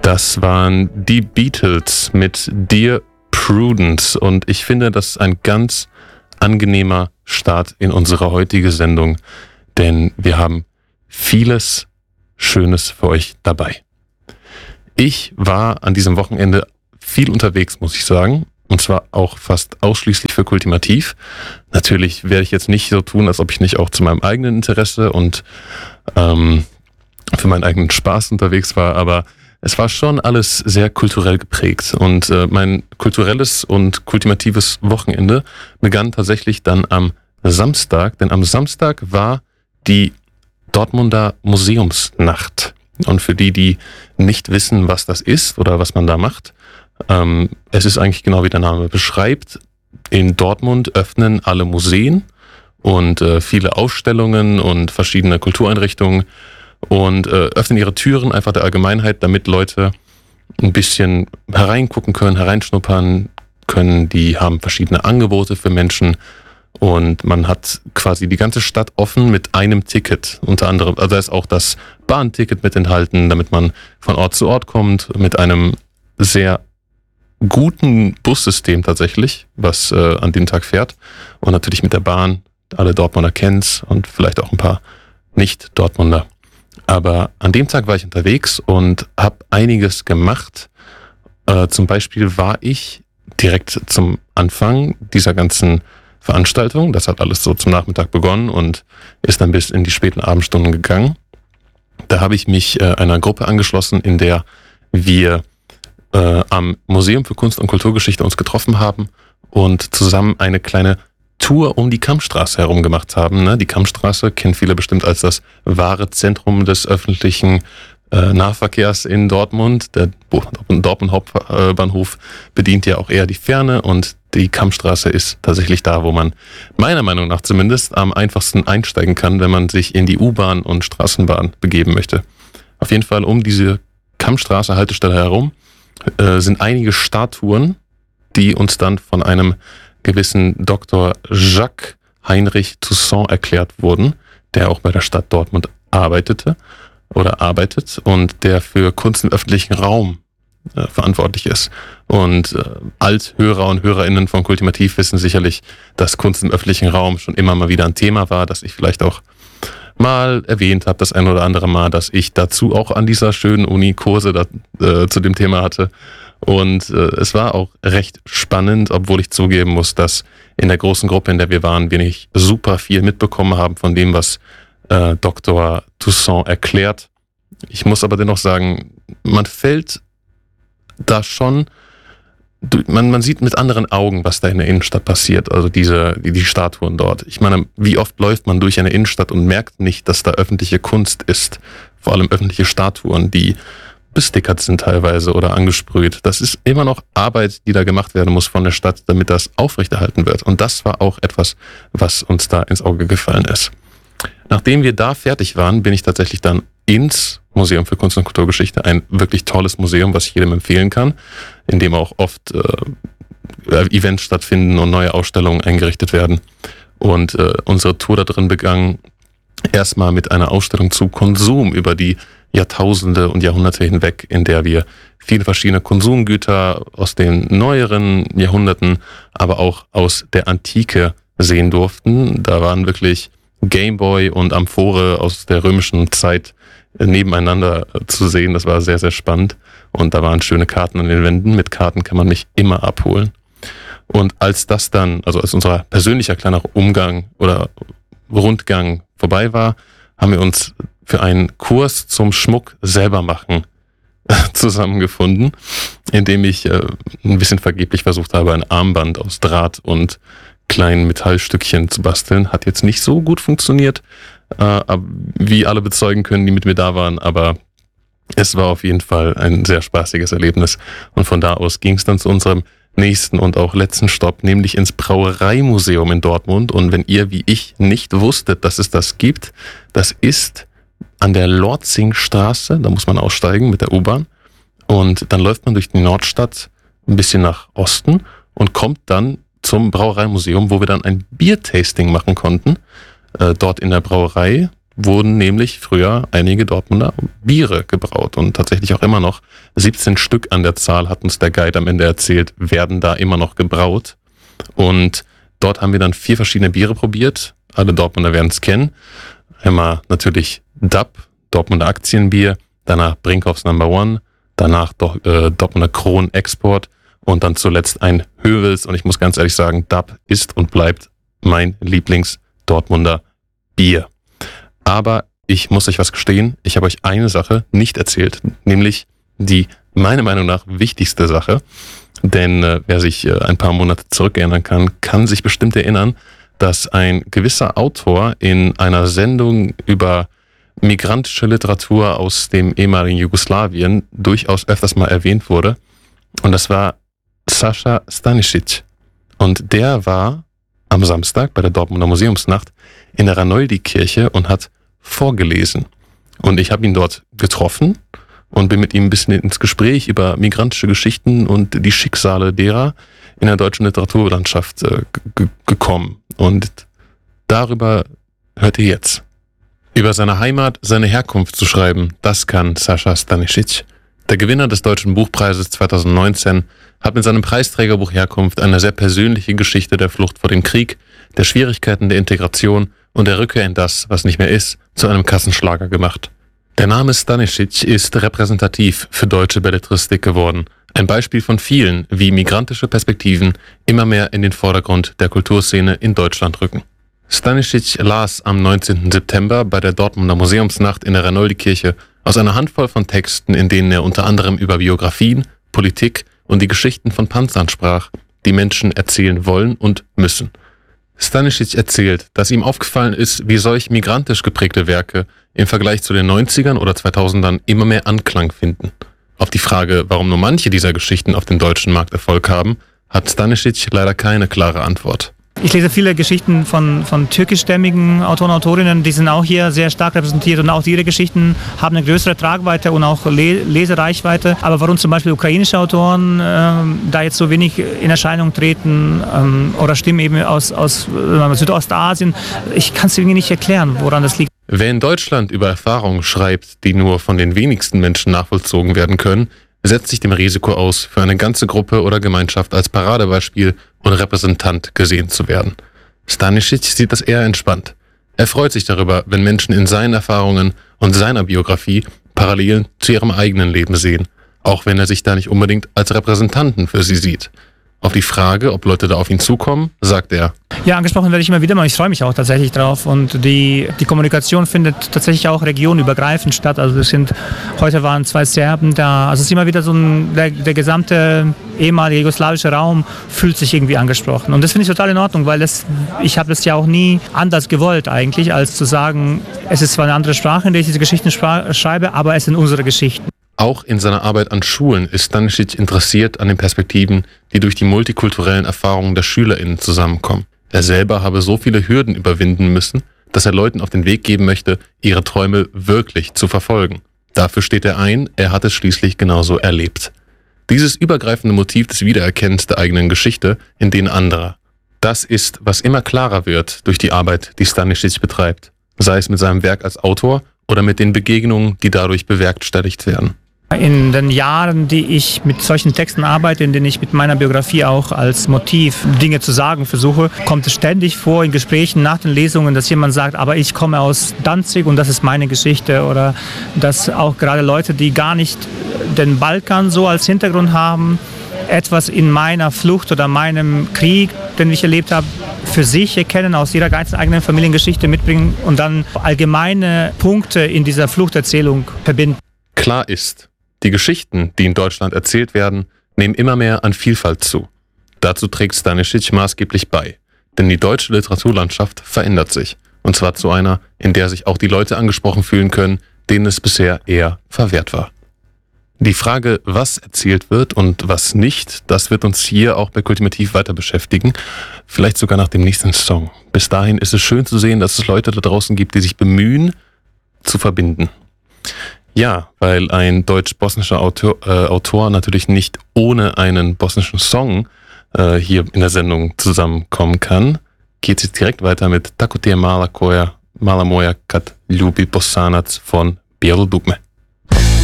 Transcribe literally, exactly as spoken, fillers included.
Das waren die Beatles mit Dear Prudence und ich finde, das ist ein ganz angenehmer Start in unsere heutige Sendung, denn wir haben vieles Schönes für euch dabei. Ich war an diesem Wochenende viel unterwegs, muss ich sagen, und zwar auch fast ausschließlich für Kultimativ. Natürlich werde ich jetzt nicht so tun, als ob ich nicht auch zu meinem eigenen Interesse und ähm, für meinen eigenen Spaß unterwegs war, aber es war schon alles sehr kulturell geprägt und äh, mein kulturelles und kultivatives Wochenende begann tatsächlich dann am Samstag, denn am Samstag war die Dortmunder Museumsnacht. Und für die, die nicht wissen, was das ist oder was man da macht, ähm, es ist eigentlich genau wie der Name beschreibt. In Dortmund öffnen alle Museen und äh, viele Ausstellungen und verschiedene Kultureinrichtungen und äh, öffnen ihre Türen einfach der Allgemeinheit, damit Leute ein bisschen hereingucken können, hereinschnuppern können. Die haben verschiedene Angebote für Menschen und man hat quasi die ganze Stadt offen mit einem Ticket. Unter anderem, also da ist auch das Bahnticket mit enthalten, damit man von Ort zu Ort kommt, mit einem sehr guten Bussystem tatsächlich, was äh, an dem Tag fährt und natürlich mit der Bahn. Alle Dortmunder kennen's und vielleicht auch ein paar Nicht-Dortmunder. Aber an dem Tag war ich unterwegs und habe einiges gemacht. Äh, zum Beispiel war ich direkt zum Anfang dieser ganzen Veranstaltung, das hat alles so zum Nachmittag begonnen und ist dann bis in die späten Abendstunden gegangen. Da habe ich mich äh, einer Gruppe angeschlossen, in der wir äh, am Museum für Kunst und Kulturgeschichte uns getroffen haben und zusammen eine kleine Tour um die Kammstraße herum gemacht haben. Ne? Die Kammstraße kennen viele bestimmt als das wahre Zentrum des öffentlichen äh, Nahverkehrs in Dortmund. Der Dortmund Hauptbahnhof bedient ja auch eher die Ferne und die Kammstraße ist tatsächlich da, wo man meiner Meinung nach zumindest am einfachsten einsteigen kann, wenn man sich in die U-Bahn und Straßenbahn begeben möchte. Auf jeden Fall um diese Kammstraße Haltestelle herum äh, sind einige Statuen, die uns dann von einem gewissen Doktor Jacques Heinrich Toussaint erklärt wurden, der auch bei der Stadt Dortmund arbeitete oder arbeitet und der für Kunst im öffentlichen Raum äh, verantwortlich ist. Und äh, Althörer und HörerInnen von Kultimativ wissen sicherlich, dass Kunst im öffentlichen Raum schon immer mal wieder ein Thema war, das ich vielleicht auch mal erwähnt habe, das ein oder andere Mal, dass ich dazu auch an dieser schönen Uni Kurse da, äh, zu dem Thema hatte. Und äh, es war auch recht spannend, obwohl ich zugeben muss, dass in der großen Gruppe, in der wir waren, wir nicht super viel mitbekommen haben von dem, was äh, Doktor Toussaint erklärt. Ich muss aber dennoch sagen, man fällt da schon, man, man sieht mit anderen Augen, was da in der Innenstadt passiert, also diese die, die Statuen dort. Ich meine, wie oft läuft man durch eine Innenstadt und merkt nicht, dass da öffentliche Kunst ist, vor allem öffentliche Statuen, die bestickert sind teilweise oder angesprüht. Das ist immer noch Arbeit, die da gemacht werden muss von der Stadt, damit das aufrechterhalten wird. Und das war auch etwas, was uns da ins Auge gefallen ist. Nachdem wir da fertig waren, bin ich tatsächlich dann ins Museum für Kunst und Kulturgeschichte, ein wirklich tolles Museum, was ich jedem empfehlen kann, in dem auch oft äh, Events stattfinden und neue Ausstellungen eingerichtet werden. Und äh, unsere Tour da drin begann erstmal mit einer Ausstellung zu Konsum über die Jahrtausende und Jahrhunderte hinweg, in der wir viele verschiedene Konsumgüter aus den neueren Jahrhunderten, aber auch aus der Antike sehen durften. Da waren wirklich Gameboy und Amphore aus der römischen Zeit nebeneinander zu sehen. Das war sehr, sehr spannend. Und da waren schöne Karten an den Wänden. Mit Karten kann man mich immer abholen. Und als das dann, also als unser persönlicher kleiner Umgang oder Rundgang vorbei war, haben wir uns für einen Kurs zum Schmuck selber machen zusammengefunden, in dem ich äh, ein bisschen vergeblich versucht habe, ein Armband aus Draht und kleinen Metallstückchen zu basteln. Hat jetzt nicht so gut funktioniert, äh, wie alle bezeugen können, die mit mir da waren, aber es war auf jeden Fall ein sehr spaßiges Erlebnis. Und von da aus ging es dann zu unserem nächsten und auch letzten Stopp, nämlich ins Brauereimuseum in Dortmund. Und wenn ihr, wie ich, nicht wusstet, dass es das gibt, das ist an der Lorzingstraße, da muss man aussteigen mit der U-Bahn und dann läuft man durch die Nordstadt ein bisschen nach Osten und kommt dann zum Brauereimuseum, wo wir dann ein Biertasting machen konnten, äh, dort in der Brauerei, wurden nämlich früher einige Dortmunder Biere gebraut und tatsächlich auch immer noch. siebzehn Stück an der Zahl, hat uns der Guide am Ende erzählt, werden da immer noch gebraut. Und dort haben wir dann vier verschiedene Biere probiert. Alle Dortmunder werden es kennen. Einmal natürlich D A B, Dortmunder Aktienbier, danach Brinkhoffs Number One, danach Do- äh, Dortmunder Kron Export und dann zuletzt ein Höwels. Und ich muss ganz ehrlich sagen, D A B ist und bleibt mein Lieblings-Dortmunder Bier. Aber ich muss euch was gestehen, ich habe euch eine Sache nicht erzählt, nämlich die meiner Meinung nach wichtigste Sache. Denn äh, wer sich äh, ein paar Monate zurückerinnern kann, kann sich bestimmt erinnern, dass ein gewisser Autor in einer Sendung über migrantische Literatur aus dem ehemaligen Jugoslawien durchaus öfters mal erwähnt wurde. Und das war Sascha Stanisic. Und der war am Samstag bei der Dortmunder Museumsnacht in der Ranoldi-Kirche und hat vorgelesen. Und ich habe ihn dort getroffen und bin mit ihm ein bisschen ins Gespräch über migrantische Geschichten und die Schicksale derer in der deutschen Literaturlandschaft äh, g- gekommen. Und darüber hört ihr jetzt. Über seine Heimat, seine Herkunft zu schreiben, das kann Sascha Stanisic. Der Gewinner des Deutschen Buchpreises zweitausendneunzehn hat mit seinem Preisträgerbuch Herkunft eine sehr persönliche Geschichte der Flucht vor dem Krieg, der Schwierigkeiten der Integration und der Rückkehr in das, was nicht mehr ist, zu einem Kassenschlager gemacht. Der Name Stanisic ist repräsentativ für deutsche Belletristik geworden. Ein Beispiel von vielen, wie migrantische Perspektiven immer mehr in den Vordergrund der Kulturszene in Deutschland rücken. Stanisic las am neunzehnten September bei der Dortmunder Museumsnacht in der Ranoldi-Kirche aus einer Handvoll von Texten, in denen er unter anderem über Biografien, Politik und die Geschichten von Panzern sprach, die Menschen erzählen wollen und müssen. Stanisic erzählt, dass ihm aufgefallen ist, wie solch migrantisch geprägte Werke im Vergleich zu den neunzigern oder zweitausendern immer mehr Anklang finden. Auf die Frage, warum nur manche dieser Geschichten auf dem deutschen Markt Erfolg haben, hat Stanisic leider keine klare Antwort. Ich lese viele Geschichten von, von türkischstämmigen Autoren und Autorinnen, die sind auch hier sehr stark repräsentiert und auch ihre Geschichten haben eine größere Tragweite und auch Le- Lesereichweite. Aber warum zum Beispiel ukrainische Autoren ähm, da jetzt so wenig in Erscheinung treten ähm, oder Stimmen eben aus, aus äh, Südostasien, ich kann es irgendwie nicht erklären, woran das liegt. Wer in Deutschland über Erfahrungen schreibt, die nur von den wenigsten Menschen nachvollzogen werden können, setzt sich dem Risiko aus, für eine ganze Gruppe oder Gemeinschaft als Paradebeispiel und Repräsentant gesehen zu werden. Stanisic sieht das eher entspannt. Er freut sich darüber, wenn Menschen in seinen Erfahrungen und seiner Biografie Parallelen zu ihrem eigenen Leben sehen, auch wenn er sich da nicht unbedingt als Repräsentanten für sie sieht. Auf die Frage, ob Leute da auf ihn zukommen, sagt er: Ja, angesprochen werde ich immer wieder mal. Ich freue mich auch tatsächlich drauf. Und die, die Kommunikation findet tatsächlich auch regionübergreifend statt. Also es sind, heute waren zwei Serben da. Also es ist immer wieder so ein, der, der gesamte ehemalige jugoslawische Raum fühlt sich irgendwie angesprochen. Und das finde ich total in Ordnung, weil das, ich habe das ja auch nie anders gewollt eigentlich, als zu sagen, es ist zwar eine andere Sprache, in der ich diese Geschichten spra- schreibe, aber es sind unsere Geschichten. Auch in seiner Arbeit an Schulen ist Stanisic interessiert an den Perspektiven, die durch die multikulturellen Erfahrungen der SchülerInnen zusammenkommen. Er selber habe so viele Hürden überwinden müssen, dass er Leuten auf den Weg geben möchte, ihre Träume wirklich zu verfolgen. Dafür steht er ein, er hat es schließlich genauso erlebt. Dieses übergreifende Motiv des Wiedererkennens der eigenen Geschichte in denen anderer. Das ist, was immer klarer wird durch die Arbeit, die Stanisic betreibt. Sei es mit seinem Werk als Autor oder mit den Begegnungen, die dadurch bewerkstelligt werden. In den Jahren, die ich mit solchen Texten arbeite, in denen ich mit meiner Biografie auch als Motiv Dinge zu sagen versuche, kommt es ständig vor in Gesprächen nach den Lesungen, dass jemand sagt, aber ich komme aus Danzig und das ist meine Geschichte. Oder dass auch gerade Leute, die gar nicht den Balkan so als Hintergrund haben, etwas in meiner Flucht oder meinem Krieg, den ich erlebt habe, für sich erkennen, aus ihrer ganz eigenen Familiengeschichte mitbringen und dann allgemeine Punkte in dieser Fluchterzählung verbinden. Klar ist, die Geschichten, die in Deutschland erzählt werden, nehmen immer mehr an Vielfalt zu. Dazu trägt Stanisic maßgeblich bei. Denn die deutsche Literaturlandschaft verändert sich. Und zwar zu einer, in der sich auch die Leute angesprochen fühlen können, denen es bisher eher verwehrt war. Die Frage, was erzählt wird und was nicht, das wird uns hier auch bei Kultivativ weiter beschäftigen. Vielleicht sogar nach dem nächsten Song. Bis dahin ist es schön zu sehen, dass es Leute da draußen gibt, die sich bemühen, zu verbinden. Ja, weil ein deutsch-bosnischer Autor, äh, Autor natürlich nicht ohne einen bosnischen Song äh, hier in der Sendung zusammenkommen kann, geht es direkt weiter mit Tako Te Mala Koja Mala moja kad ljubi Bosanac von Bielo Dugme.